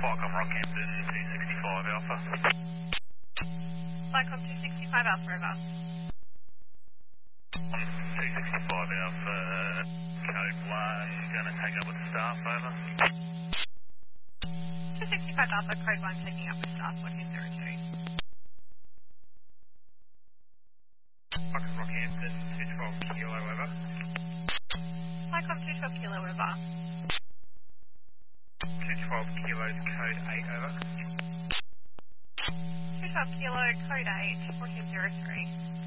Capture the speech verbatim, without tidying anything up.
Qualcomm Rockhampton two sixty-five Alpha. Qualcomm two sixty-five Alpha, over. two sixty-five Alpha, code one, gonna take up with staff, over. two sixty-five Alpha, code one, taking up with staff, one two zero two. Qualcomm Rockhampton two twelve Kilo, over. Qualcomm two twelve Kilo, over. two twelve Kilos, code eight, over. two twelve Kilo, code eight, fourteen zero three.